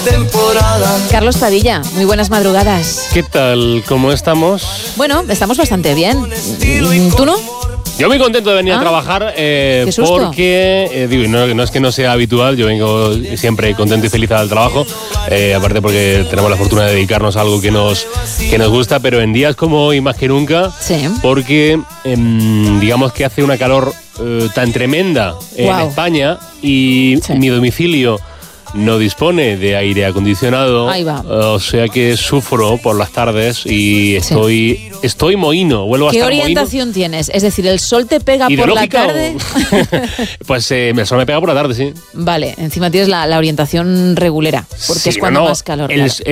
temporada. Carlos Padilla, muy buenas madrugadas. ¿Qué tal? ¿Cómo estamos? Bueno, estamos bastante bien. ¿Tú no? Yo muy contento de venir a trabajar porque, digo, no es que no sea habitual, yo vengo siempre contento y feliz al trabajo, aparte porque tenemos la fortuna de dedicarnos a algo que nos gusta, pero en días como hoy más que nunca, sí. Porque digamos que hace una calor tan tremenda en España y mi domicilio no dispone de aire acondicionado. Ahí va. O sea que sufro por las tardes y estoy mohíno, vuelvo a estar mohíno. ¿Qué orientación tienes? Es decir, ¿el sol te pega por la tarde? Pues el sol me pega por la tarde, sí. Vale, encima tienes la orientación regulera, porque es cuando más calor.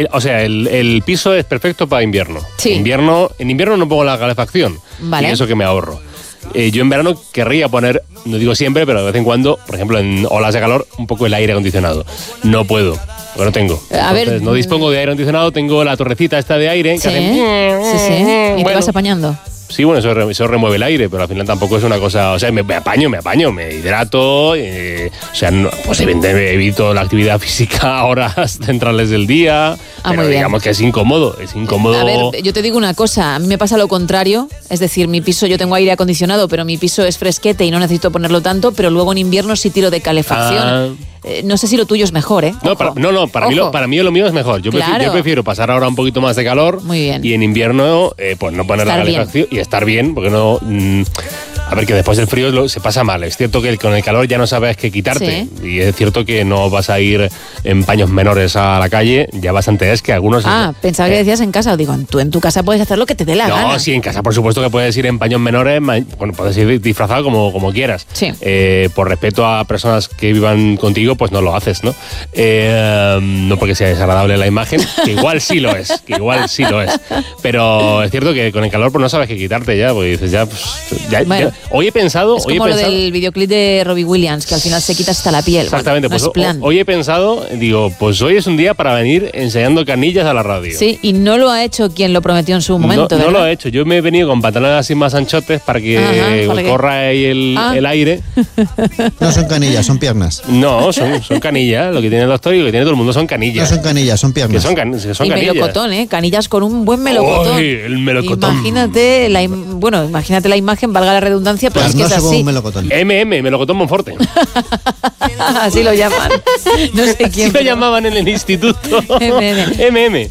El piso es perfecto para invierno. Sí. En invierno no pongo la calefacción. Vale. Y eso que me ahorro. Yo en verano querría poner, no digo siempre, pero de vez en cuando, por ejemplo en olas de calor, un poco el aire acondicionado. No puedo, porque no tengo. Entonces, no dispongo de aire acondicionado, tengo la torrecita esta de aire que hace... ¿Y te vas apañando? Sí, bueno, eso remueve el aire, pero al final tampoco es una cosa... O sea, me apaño, me hidrato, o sea, pues evidentemente evito la actividad física a horas centrales del día, pero digamos que es incómodo. A ver, yo te digo una cosa, a mí me pasa lo contrario, es decir, mi piso, yo tengo aire acondicionado, pero mi piso es fresquete y no necesito ponerlo tanto, pero luego en invierno sí tiro de calefacción. No sé si lo tuyo es mejor, ¿eh? No, para mí lo mío es mejor. Yo prefiero pasar ahora un poquito más de calor. Muy bien. Y en invierno, pues no poner la calefacción y estar bien, porque no... a ver, que después del frío se pasa mal. Es cierto que con el calor ya no sabes qué quitarte. Sí. Y es cierto que no vas a ir en paños menores a la calle. Ya bastante es que algunos... Pensaba que decías en casa. Digo, tú en tu casa puedes hacer lo que te dé la gana. No, sí, en casa por supuesto que puedes ir en paños menores. Bueno, puedes ir disfrazado como quieras. Sí. Por respeto a personas que vivan contigo, pues no lo haces, ¿no? No porque sea desagradable la imagen, que igual sí lo es. Pero es cierto que con el calor pues no sabes qué quitarte ya. Porque dices, ya, hoy he pensado... Es como lo del videoclip de Robbie Williams, que al final se quita hasta la piel. Exactamente, bueno, pues hoy he pensado, digo, pues hoy es un día para venir enseñando canillas a la radio. Sí, y no lo ha hecho quien lo prometió en su momento, No lo ha hecho, yo me he venido con pantalones así más anchotes para que corra ahí el aire. No son canillas, son piernas. No, son canillas, lo que tiene el doctor y lo que tiene todo el mundo son canillas. No son canillas, son piernas. Que son y canillas. Melocotón, canillas con un buen melocotón. ¡Ay, el melocotón! Imagínate la imagen, valga la redundancia, pero es que es así. Melocotón. Melocotón Monforte. Así lo llaman. No sé quién. Así lo llamaban en el instituto. M&M.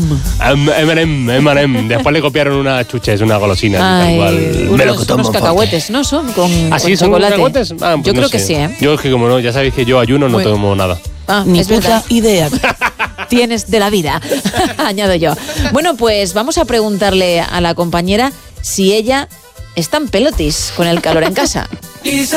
Después le copiaron unas chuches, una golosina. Unos cacahuetes, ¿no? Son con ¿Así son chocolate. Cacahuetes? Pues yo creo que sí, ¿eh? Yo es que como no, ya sabéis que yo ayuno, no tomo nada. Ni puta idea tienes de la vida, añado yo. Bueno, pues vamos a preguntarle a la compañera si ella está en pelotis con el calor en casa.